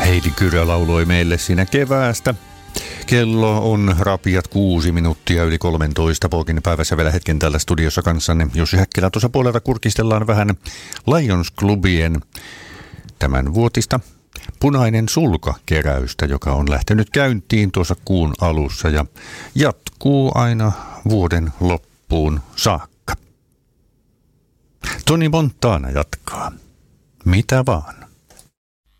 Heidi Kyrö lauloi meille siinä keväästä. Kello on rapiat 6 minuuttia yli 13 Polkin päivässä vielä hetken täällä studiossa kanssanne. Jussi Häkkilä tuossa puolelta kurkistellaan vähän Lions Clubien tämän vuotista Punainen sulka-keräystä, joka on lähtenyt käyntiin tuossa kuun alussa ja jatkuu aina vuoden loppuun saakka. Toni Montana jatkaa. Mitä vaan.